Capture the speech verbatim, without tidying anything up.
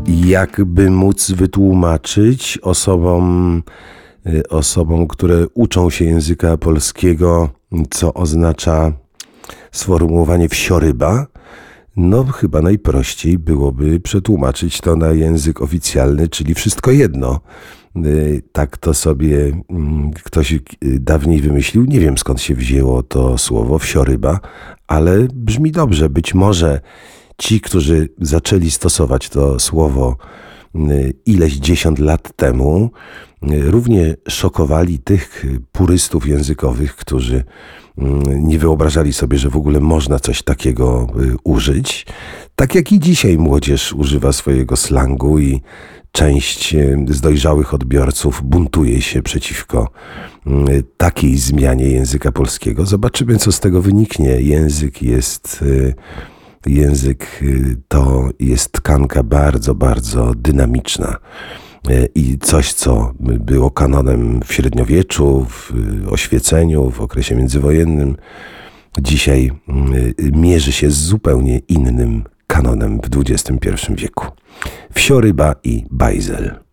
Jakby móc wytłumaczyć osobom, osobom, które uczą się języka polskiego, co oznacza sformułowanie wsioryba? No chyba najprościej byłoby przetłumaczyć to na język oficjalny, czyli wszystko jedno. Tak to sobie ktoś dawniej wymyślił. Nie wiem, skąd się wzięło to słowo wsioryba, ale brzmi dobrze. Być może ci, którzy zaczęli stosować to słowo ileś dziesiąt lat temu, równie szokowali tych purystów językowych, którzy nie wyobrażali sobie, że w ogóle można coś takiego użyć. Tak jak i dzisiaj młodzież używa swojego slangu i część z dojrzałych odbiorców buntuje się przeciwko takiej zmianie języka polskiego. Zobaczymy, co z tego wyniknie. Język jest... Język to jest tkanka bardzo, bardzo dynamiczna i coś, co było kanonem w średniowieczu, w oświeceniu, w okresie międzywojennym, dzisiaj mierzy się z zupełnie innym kanonem w dwudziestym pierwszym wieku. Wsioryba i bajzel.